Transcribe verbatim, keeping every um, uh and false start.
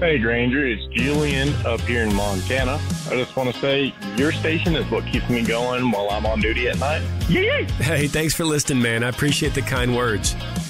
Hey, Granger, it's Julian up here in Montana. I just want to say your station is what keeps me going while I'm on duty at night. Yay! Hey, thanks for listening, man. I appreciate the kind words.